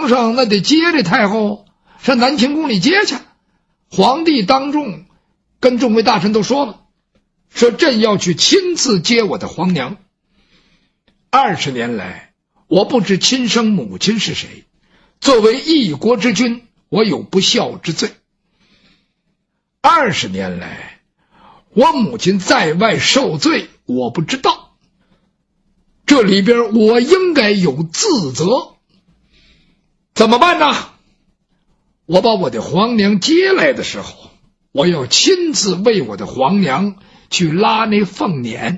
皇上那得接这太后，上南清宫里接去。皇帝当众跟众位大臣都说了，说朕要去亲自接我的皇娘。20年来，我不知亲生母亲是谁，作为一国之君，我有不孝之罪。20年来，我母亲在外受罪，我不知道，这里边我应该有自责。怎么办呢？我把我的皇娘接来的时候，我要亲自为我的皇娘去拉那凤辇，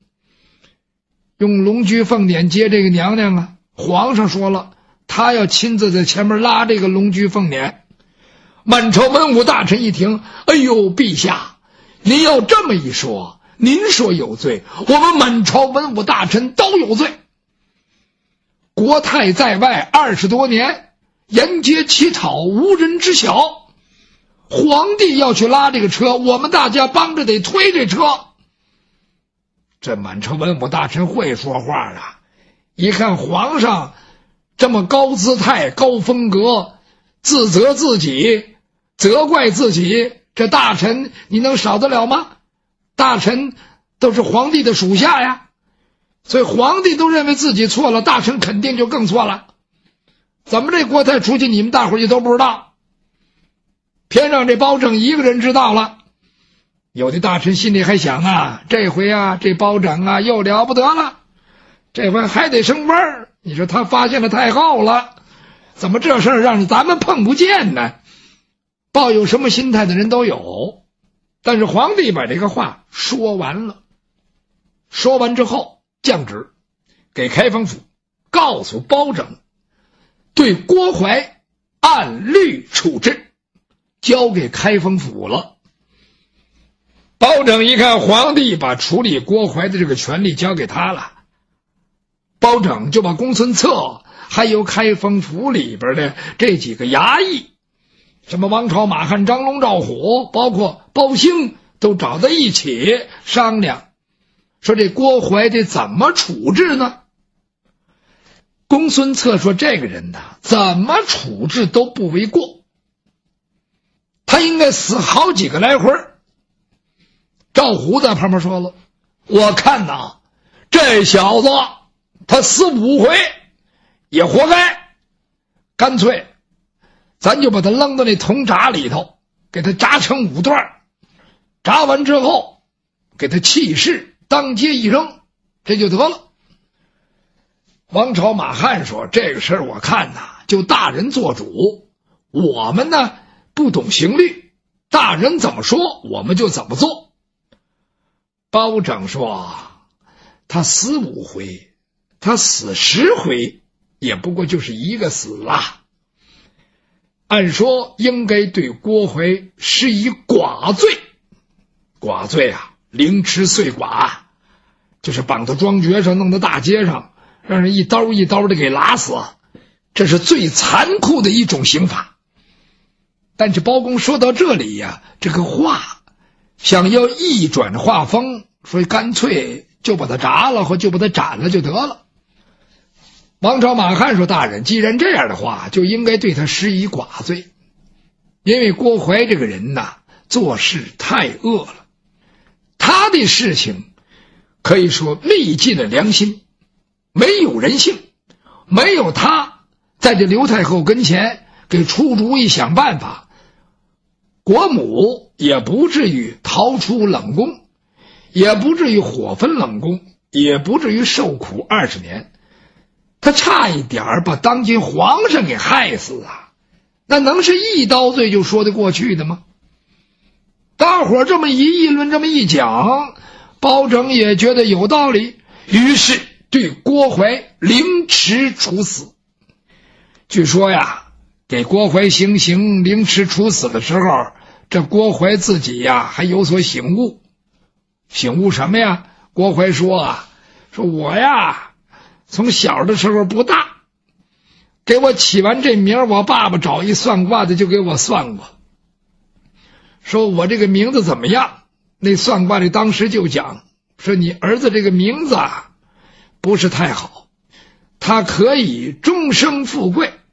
用龙驹凤辇接这个娘娘啊。皇上说了，他要亲自在前面拉这个龙驹凤辇。满朝文武大臣一听，哎呦，陛下，您要这么一说，您说有罪，我们满朝文武大臣都有罪。国泰在外20多年，沿街乞讨，无人知晓。皇帝要去拉这个车，我们大家帮着得推这车。这满朝文武大臣会说话啊，一看皇上这么高姿态、高风格，自责自己，责怪自己，这大臣你能少得了吗？大臣都是皇帝的属下呀，所以皇帝都认为自己错了，大臣肯定就更错了。怎么这国泰出去你们大伙儿也都不知道，偏让这包拯一个人知道了。有的大臣心里还想啊，这回啊这包拯啊又了不得了，这回还得升官儿。你说他发现了太后了，怎么这事儿让咱们碰不见呢？抱有什么心态的人都有。但是皇帝把这个话说完了，说完之后降旨给开封府，告诉包拯对郭槐按律处置，交给开封府了。包拯一看皇帝把处理郭槐的这个权利交给他了，包拯就把公孙策还有开封府里边的这几个衙役，什么王朝、马汉、张龙、赵虎，包括包兴，都找在一起商量，说这郭槐得怎么处置呢？公孙策说这个人呢，怎么处置都不为过，他应该死好几个来回。赵虎在旁边说了，我看呐，这小子他死5回也活该，干脆咱就把他扔到那铜闸里头，给他炸成5段，炸完之后给他弃市，当街一扔，这就得了。王朝、马汉说这个事儿我看呐，就大人做主，我们呢不懂刑律，大人怎么说我们就怎么做。包拯说他死5回，他死10回，也不过就是一个死啦。按说应该对郭槐施以剐罪。剐罪啊，凌迟碎剐，就是绑到庄橛上，弄到大街上，让人一刀一刀的给拉死，这是最残酷的一种刑法。但是包公说到这里呀，这个话想要一转话锋，说干脆就把他铡了或就把他斩了就得了。王朝、马汉说大人既然这样的话，就应该对他施以剐罪，因为郭槐这个人呐，做事太恶了，他的事情可以说历尽了良心，没有人性，没有他在这刘太后跟前给出主意想办法，国母也不至于逃出冷宫，也不至于火焚冷宫，也不至于受苦20年。他差一点把当今皇上给害死啊，那能是一刀罪就说得过去的吗？大伙这么一议论，这么一讲，包拯也觉得有道理，于是对郭槐凌迟处死。据说呀，给郭槐行刑凌迟处死的时候，这郭槐自己呀还有所醒悟。醒悟什么呀？郭槐说啊，说我呀从小的时候不大，给我起完这名，我爸爸找一算卦的就给我算过，说我这个名字怎么样，那算卦的当时就讲说你儿子这个名字啊不是太好，他可以终生富贵，